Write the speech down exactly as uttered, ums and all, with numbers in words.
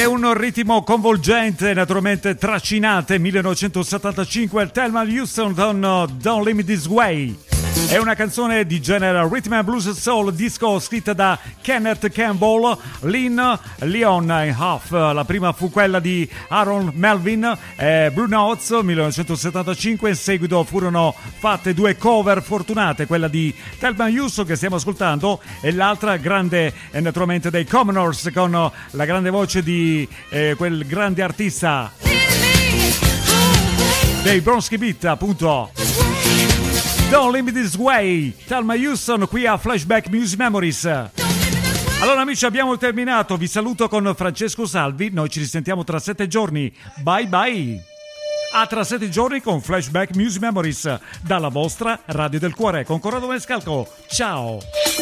È un ritmo coinvolgente, naturalmente trascinante, millenovecentosettantacinque, Thelma Houston con Don't Leave Me This Way. È una canzone di genere rhythm and blues soul disco scritta da Kenneth Campbell, Lynn Leon and Huff. La prima fu quella di Aaron Melvin, eh, Blue Notes millenovecentosettantacinque. In seguito furono fatte due cover fortunate, quella di Thelma Houston che stiamo ascoltando e l'altra grande eh, naturalmente dei Commoners con la grande voce di eh, quel grande artista dei Bronski Beat, appunto. Don't Leave Me This Way, Thelma Houston qui a Flashback Music Memories. Allora amici, abbiamo terminato, vi saluto con Francesco Salvi, noi ci risentiamo tra sette giorni, bye bye. A tra sette giorni con Flashback Music Memories dalla vostra Radio del Cuore con Corrado Maniscalco, ciao.